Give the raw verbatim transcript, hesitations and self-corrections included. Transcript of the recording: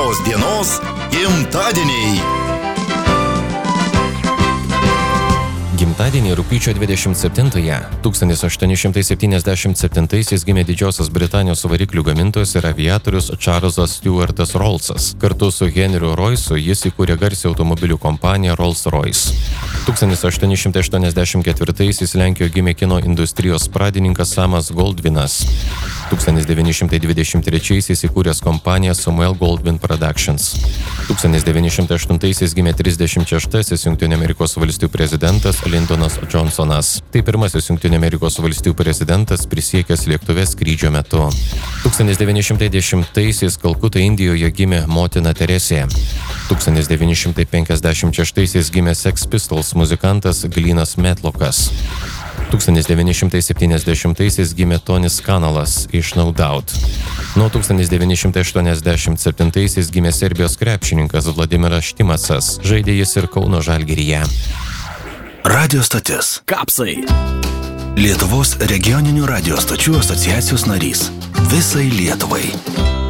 šios dienos gimtadieniai. Gimtadienį rugpjūčio dvidešimt septintąją tūkstantis aštuoni šimtai septyniasdešimt septintaisiais gimė Didžiosios Britanijos variklių gamintojas ir aviatorius Čarlzas Stuartas Rollsas. Kartu su Henriu Roysu jis įkūrė garsią automobilių kompaniją Rolls-Royce. tūkstantis aštuoni šimtai aštuoniasdešimt ketvirtaisiais Lenkijoje gimė kino industrijos pradininkas Samas Goldvinas. tūkstantis devyni šimtai dvidešimt trečiaisiais įkūręs kompaniją Samuel Goldwyn Productions. tūkstantis devyni šimtai aštuntaisiais gimė trisdešimt šeštasis Jungtinių Amerikos valstijų prezidentas Lyndоnas Johnsonas. Tai pirmasis Jungtinių Amerikos valstijų prezidentas prisiekęs lėktuve skrydžio metu. tūkstantis devyni šimtai dešimtaisiais Kalkutoje, Indijoje gimė motina Teresė. tūkstantis devyni šimtai penkiasdešimt šeštaisiais gimė Sex Pistols muzikantas Glynas Metlockas. tūkstantis devyni šimtai septyniasdešimtaisiais gimė Tonis Kanalas iš No Doubt. Nuo tūkstantis devyni šimtai aštuoniasdešimt septintaisiais gimė Serbijos krepšininkas Vladimiras Štimacas. Žaidė jis ir Kauno Žalgiryje. Radio stotis. Kapsai. Lietuvos regioninių radio stočių asociacijos narys. Visai Lietuvai.